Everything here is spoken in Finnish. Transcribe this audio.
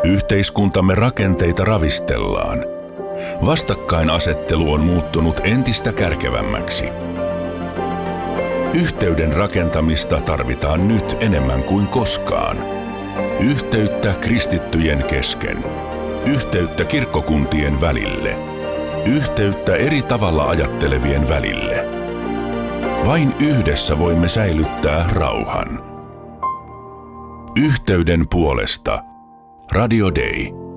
Yhteiskuntamme rakenteita ravistellaan. Vastakkainasettelu on muuttunut entistä kärkevämmäksi. Yhteyden rakentamista tarvitaan nyt enemmän kuin koskaan. Yhteyttä kristittyjen kesken. Yhteyttä kirkkokuntien välille. Yhteyttä eri tavalla ajattelevien välille. Vain yhdessä voimme säilyttää rauhan. Yhteyden puolesta. Radio Day.